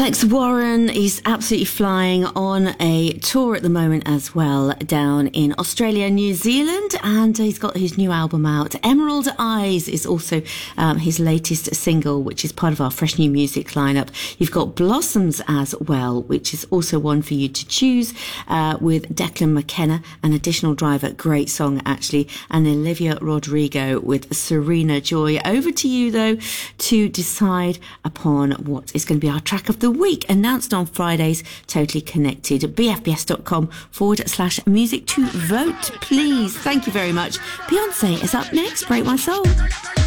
Alex Warren is absolutely flying on a tour at the moment as well, down in Australia, New Zealand, and he's got his new album out. Emerald Eyes is also his latest single, which is part of our fresh new music lineup. You've got Blossoms as well, which is also one for you to choose, with Declan McKenna, an additional driver, great song actually, and Olivia Rodrigo with Serena Joy. Over to you though to decide upon what is going to be our track of the week, announced on Fridays. Totally Connected, bfbs.com/music to vote, please. Thank you very much. Beyonce is up next. Break My Soul.